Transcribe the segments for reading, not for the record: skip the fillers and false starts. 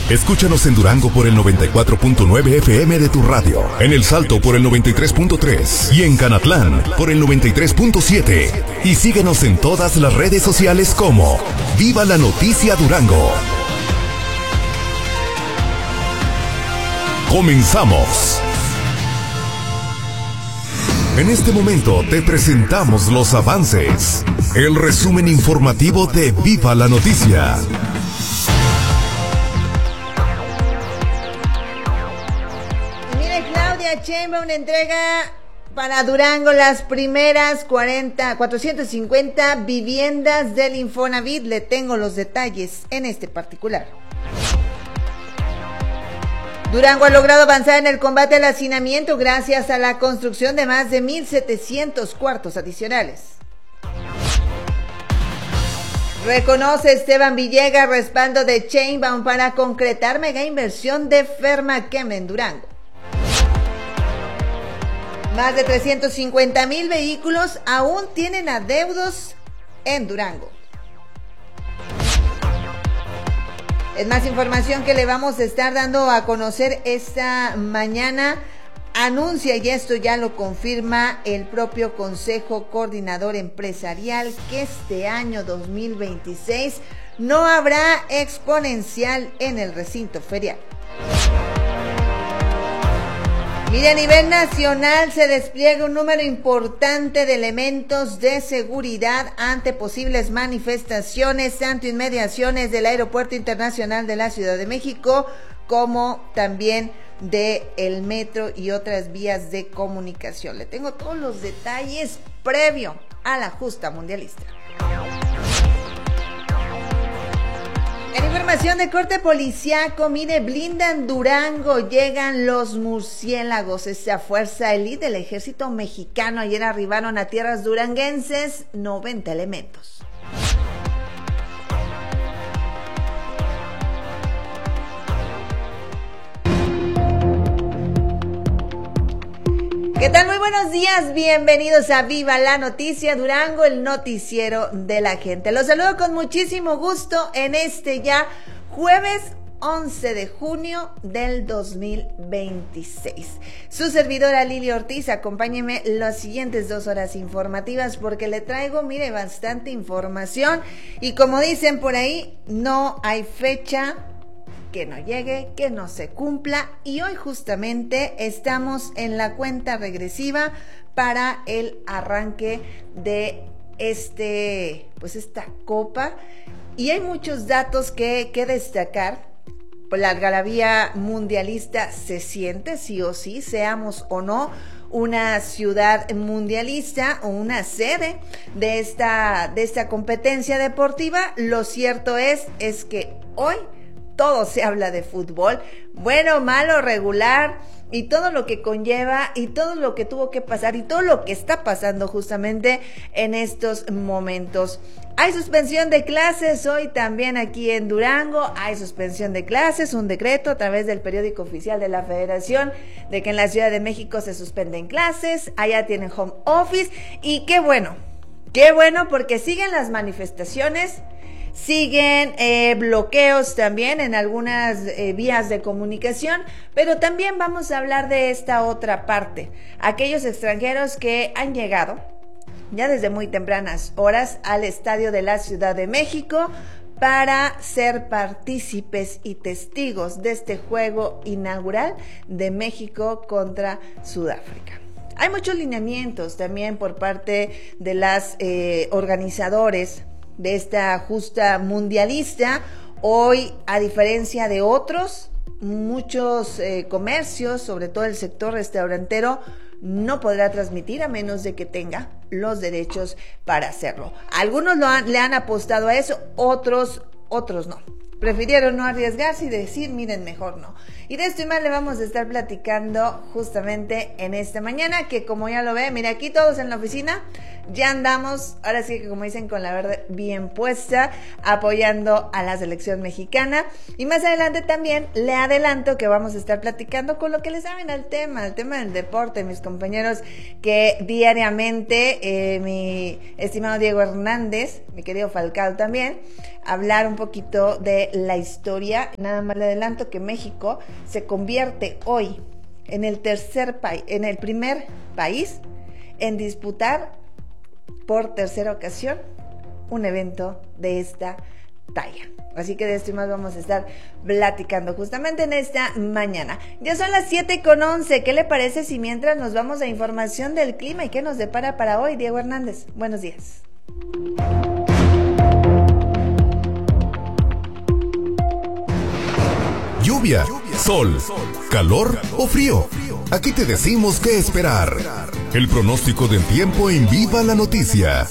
Escúchanos en Durango por el 94.9 FM de tu radio, en El Salto por el 93.3 y en Canatlán por el 93.7. Y síguenos en todas las redes sociales como Viva la Noticia Durango. Comenzamos. En este momento te presentamos los avances, el resumen informativo de Viva la Noticia. Sheinbaum entrega para Durango las primeras 450 viviendas del Infonavit. Le tengo los detalles en este particular. Durango ha logrado avanzar en el combate al hacinamiento gracias a la construcción de más de 1,700 cuartos adicionales. Reconoce Esteban Villegas respaldo de Sheinbaum para concretar mega inversión de Fermachem en Durango. Más de 350,000 vehículos aún tienen adeudos en Durango. Es más información que le vamos a estar dando a conocer esta mañana. Anuncia, y esto ya lo confirma el propio Consejo Coordinador Empresarial, que este año 2026 no habrá exponencial en el recinto ferial. Mire, a nivel nacional se despliega un número importante de elementos de seguridad ante posibles manifestaciones, tanto inmediaciones del Aeropuerto Internacional de la Ciudad de México, como también del metro y otras vías de comunicación. Le tengo todos los detalles previo a la justa mundialista. En información de corte policiaco, mire, blindan Durango, llegan los murciélagos, esta fuerza élite del ejército mexicano. Ayer arribaron a tierras duranguenses 90 elementos. ¿Qué tal? Muy buenos días, bienvenidos a Viva la Noticia Durango, el noticiero de la gente. Los saludo con muchísimo gusto en este ya jueves 11 de junio del 2026. Su servidora Lili Ortiz, acompáñeme las siguientes 2 horas informativas porque le traigo, mire, bastante información y como dicen por ahí, no hay fecha que no llegue, que no se cumpla, y hoy justamente estamos en la cuenta regresiva para el arranque de esta copa, y hay muchos datos que destacar. La algarabía mundialista se siente sí o sí, seamos o no una ciudad mundialista o una sede de esta competencia deportiva. Lo cierto es que hoy todo se habla de fútbol, bueno, malo, regular, y todo lo que conlleva, y todo lo que tuvo que pasar, y todo lo que está pasando justamente en estos momentos. Hay suspensión de clases hoy también aquí en Durango, hay suspensión de clases, un decreto a través del periódico oficial de la Federación de que en la Ciudad de México se suspenden clases, allá tienen home office, y qué bueno porque siguen las manifestaciones. Siguen bloqueos también en algunas vías de comunicación, pero también vamos a hablar de esta otra parte. Aquellos extranjeros que han llegado ya desde muy tempranas horas al estadio de la Ciudad de México para ser partícipes y testigos de este juego inaugural de México contra Sudáfrica. Hay muchos lineamientos también por parte de las organizadores de esta justa mundialista. Hoy, a diferencia de otros, muchos comercios, sobre todo el sector restaurantero, no podrá transmitir a menos de que tenga los derechos para hacerlo. Algunos le han apostado a eso, otros no. Prefirieron no arriesgarse y decir, miren, mejor no. Y de esto y más le vamos a estar platicando justamente en esta mañana, que como ya lo ve, mire, aquí todos en la oficina ya andamos, ahora sí que como dicen, con la verde bien puesta, apoyando a la selección mexicana. Y más adelante también le adelanto que vamos a estar platicando con lo que le saben al tema del deporte, mis compañeros que diariamente, mi estimado Diego Hernández, mi querido Falcao también, hablar un poquito de la historia. Nada más le adelanto que México se convierte hoy en el primer país en disputar por tercera ocasión un evento de esta talla. Así que de esto y más vamos a estar platicando justamente en esta mañana. Ya son las 7:11. ¿Qué le parece si mientras nos vamos a información del clima y qué nos depara para hoy? Diego Hernández, buenos días. Lluvia, sol, calor o frío. Aquí te decimos qué esperar. El pronóstico del tiempo en Viva la Noticia.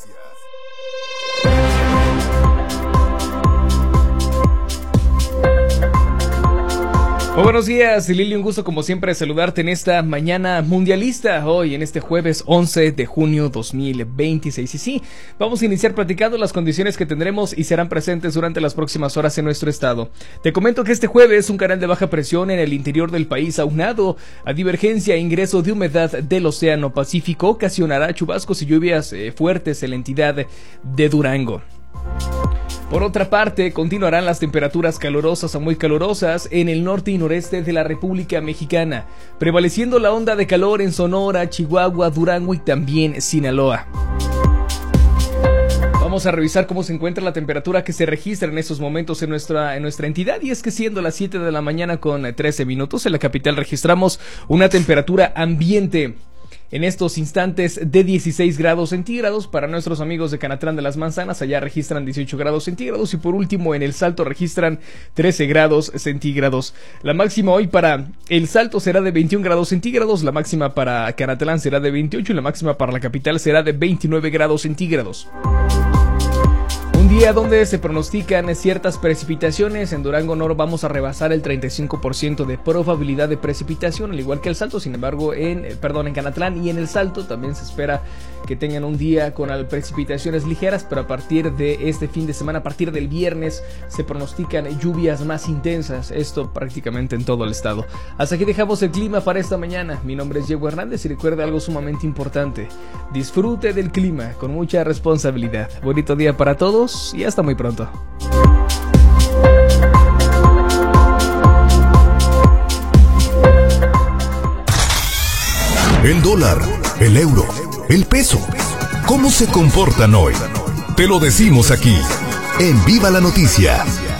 Muy buenos días, Lili, un gusto como siempre saludarte en esta mañana mundialista, hoy en este jueves 11 de junio 2026. Y sí, vamos a iniciar platicando las condiciones que tendremos y serán presentes durante las próximas horas en nuestro estado. Te comento que este jueves un canal de baja presión en el interior del país, aunado a divergencia e ingreso de humedad del Océano Pacífico, ocasionará chubascos y lluvias fuertes en la entidad de Durango. Por otra parte, continuarán las temperaturas calurosas a muy calurosas en el norte y noreste de la República Mexicana, prevaleciendo la onda de calor en Sonora, Chihuahua, Durango y también Sinaloa. Vamos a revisar cómo se encuentra la temperatura que se registra en estos momentos en nuestra entidad, y es que siendo las 7 de la mañana con 13 minutos en la capital registramos una temperatura ambiente en estos instantes de 16 grados centígrados. Para nuestros amigos de Canatlán de las Manzanas, allá registran 18 grados centígrados, y por último en El Salto registran 13 grados centígrados. La máxima hoy para El Salto será de 21 grados centígrados, la máxima para Canatlán será de 28 y la máxima para la capital será de 29 grados centígrados. Un día donde se pronostican ciertas precipitaciones. En Durango Norte vamos a rebasar el 35% de probabilidad de precipitación, al igual que El Salto. Sin embargo, en Canatlán y en El Salto también se espera que tengan un día con precipitaciones ligeras, pero a partir de este fin de semana, a partir del viernes, se pronostican lluvias más intensas, esto prácticamente en todo el estado. Hasta aquí dejamos el clima para esta mañana. Mi nombre es Diego Hernández y recuerda algo sumamente importante: disfrute del clima con mucha responsabilidad. Bonito día para todos y hasta muy pronto. El dólar, el euro, el peso. ¿Cómo se comportan hoy? Te lo decimos aquí, en Viva la Noticia.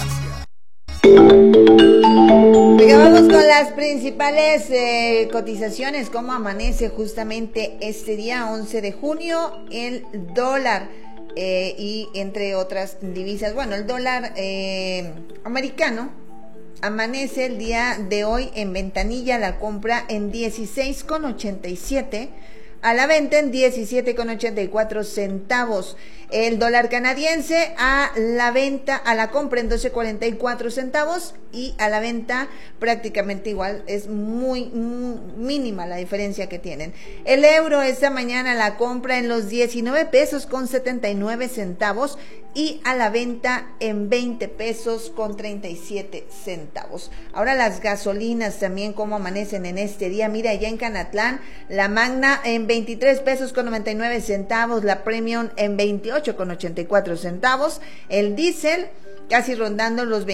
Vamos con las principales cotizaciones. ¿Cómo amanece justamente este día 11 de junio el dólar? Y entre otras divisas. Bueno, el dólar americano amanece el día de hoy en ventanilla, la compra en 16,87, a la venta en 17,84 centavos. El dólar canadiense a la compra en 12,44 centavos y a la venta prácticamente igual, es muy mínima la diferencia que tienen. El euro esta mañana a la compra en los 19 pesos con 79 centavos y a la venta en 20 pesos con 37 centavos. Ahora las gasolinas también cómo amanecen en este día. Mira, allá en Canatlán, la Magna en 23 pesos con 99 centavos, la Premium en 28,84 centavos, el diésel casi rondando los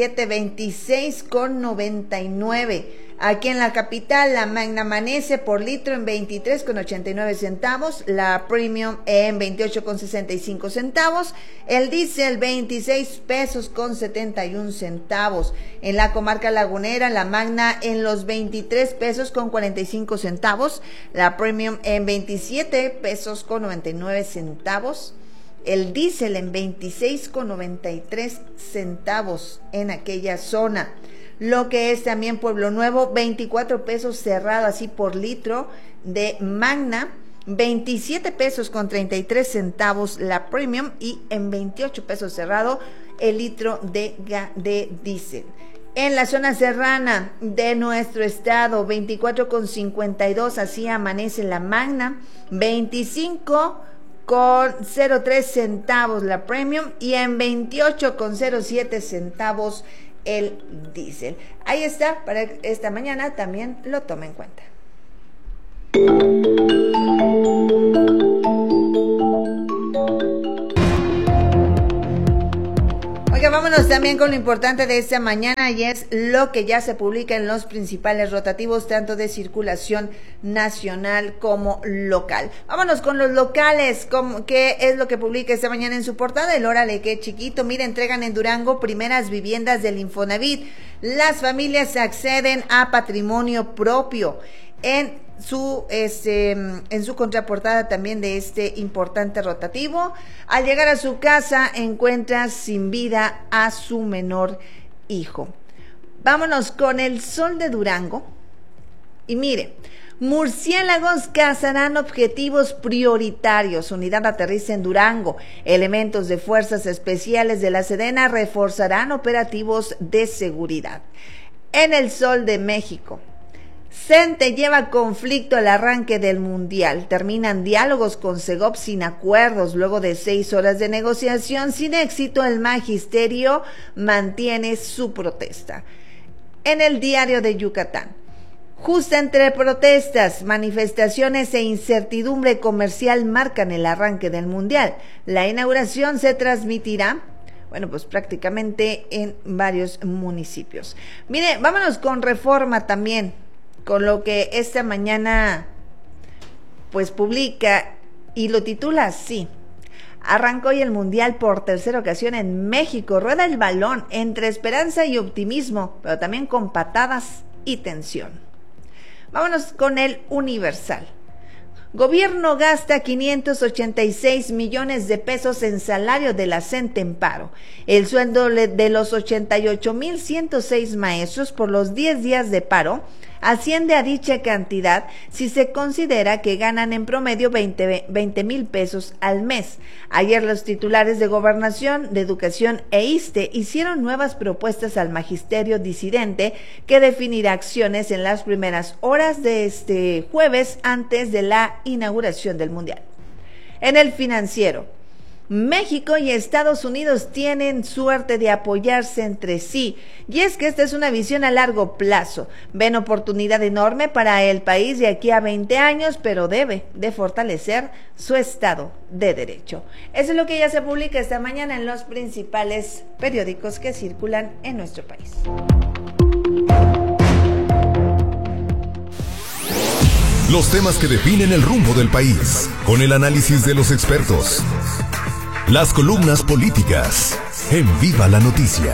26,99. Aquí en la capital, la Magna amanece por litro en 23,89 centavos, la Premium en 28,65 centavos, el diésel 26 pesos con 71 centavos. En la comarca lagunera, la Magna en los 23 pesos con 45 centavos, la Premium en 27 pesos con 99 centavos. El diésel en 26,93 centavos en aquella zona. Lo que es también Pueblo Nuevo, 24 pesos cerrado así por litro de Magna, 27 pesos con 33 centavos la Premium y en 28 pesos cerrado el litro de diésel. En la zona serrana de nuestro estado, 24,52 así amanece la Magna, 25 con 03 centavos la premium y en 28 con 07 centavos el diésel. Ahí está, para esta mañana también lo tome en cuenta. Oiga, vámonos también con lo importante de esta mañana y es lo que ya se publica en los principales rotativos, tanto de circulación nacional como local. Vámonos con los locales, ¿qué es lo que publica esta mañana en su portada? El Órale, qué chiquito. Mira, entregan en Durango primeras viviendas del Infonavit. Las familias acceden a patrimonio propio. En su contraportada también de este importante rotativo, al llegar a su casa encuentra sin vida a su menor hijo. Vámonos con el Sol de Durango y mire, murciélagos cazarán objetivos prioritarios. Unidad aterriza en Durango. Elementos de fuerzas especiales de la Sedena reforzarán operativos de seguridad. En el Sol de México, CENTE lleva conflicto al arranque del Mundial. Terminan diálogos con Segov sin acuerdos. Luego de 6 horas de negociación sin éxito, el magisterio mantiene su protesta. En el Diario de Yucatán, justo entre protestas, manifestaciones e incertidumbre comercial marcan el arranque del Mundial. La inauguración se transmitirá, pues prácticamente en varios municipios. Mire, vámonos con Reforma también, con lo que esta mañana pues publica y lo titula así: arrancó hoy el Mundial por tercera ocasión en México. Rueda el balón entre esperanza y optimismo, pero también con patadas y tensión. Vámonos con el Universal. Gobierno gasta 586 millones de pesos en salario de la CENTE en paro. El sueldo de los 88,106 maestros por los 10 días de paro asciende a dicha cantidad si se considera que ganan en promedio 20,000 pesos al mes. Ayer los titulares de Gobernación, de Educación e ISSSTE hicieron nuevas propuestas al magisterio disidente que definirá acciones en las primeras horas de este jueves antes de la inauguración del Mundial. En el Financiero, México y Estados Unidos tienen suerte de apoyarse entre sí, y es que esta es una visión a largo plazo. Ven oportunidad enorme para el país de aquí a 20 años, pero debe de fortalecer su Estado de Derecho. Eso es lo que ya se publica esta mañana en los principales periódicos que circulan en nuestro país. Los temas que definen el rumbo del país, con el análisis de los expertos. Las columnas políticas en Viva la Noticia.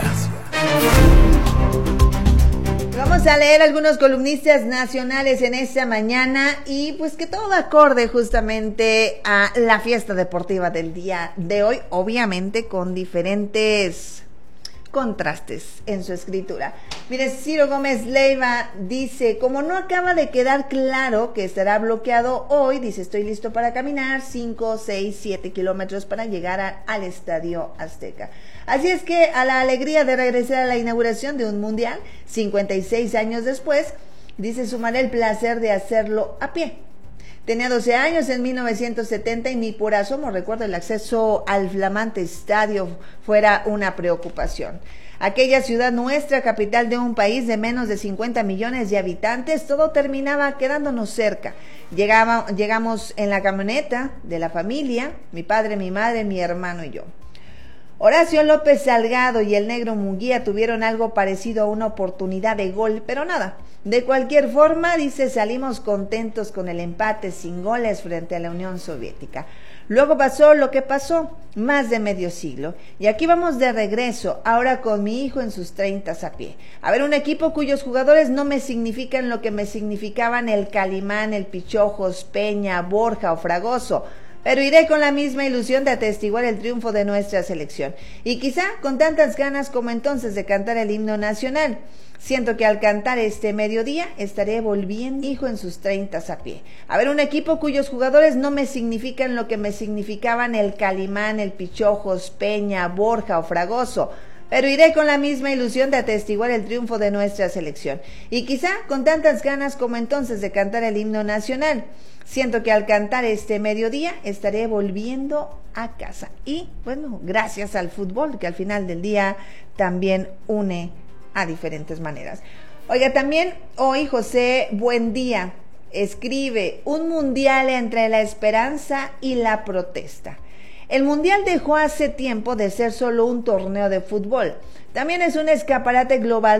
Vamos a leer algunos columnistas nacionales en esta mañana y pues que todo acorde justamente a la fiesta deportiva del día de hoy, obviamente con diferentes contrastes en su escritura. Mire, Ciro Gómez Leiva dice: como no acaba de quedar claro que estará bloqueado hoy, dice, estoy listo para caminar 5, 6, 7 kilómetros para llegar al Estadio Azteca. Así es que a la alegría de regresar a la inauguración de un mundial, 56 años después, dice, sumaré el placer de hacerlo a pie. Tenía 12 años en 1970 y ni por asomo recuerdo el acceso al flamante estadio fuera una preocupación. Aquella ciudad nuestra, capital de un país de menos de 50 millones de habitantes, todo terminaba quedándonos cerca. Llegamos en la camioneta de la familia, mi padre, mi madre, mi hermano y yo. Horacio López Salgado y el Negro Munguía tuvieron algo parecido a una oportunidad de gol, pero nada. De cualquier forma, dice, salimos contentos con el empate sin goles frente a la Unión Soviética. Luego pasó lo que pasó, más de medio siglo. Y aquí vamos de regreso, ahora con mi hijo en sus 30 a pie. A ver, un equipo cuyos jugadores no me significan lo que me significaban el Calimán, el Pichojos, Peña, Borja o Fragoso. Pero iré con la misma ilusión de atestiguar el triunfo de nuestra selección. Y quizá con tantas ganas como entonces de cantar el himno nacional. Siento que al cantar este mediodía estaré volviendo hijo en sus 30 a pie. A ver, un equipo cuyos jugadores no me significan lo que me significaban el Calimán, el Pichojos, Peña, Borja o Fragoso. pero iré con la misma ilusión de atestiguar el triunfo de nuestra selección. Y quizá con tantas ganas como entonces de cantar el himno nacional. Siento que al cantar este mediodía estaré volviendo a casa. Y bueno, gracias al fútbol, que al final del día también une a diferentes maneras. Oiga, también hoy José Buendía escribe: un mundial entre la esperanza y la protesta. El mundial dejó hace tiempo de ser solo un torneo de fútbol. También es un escaparate global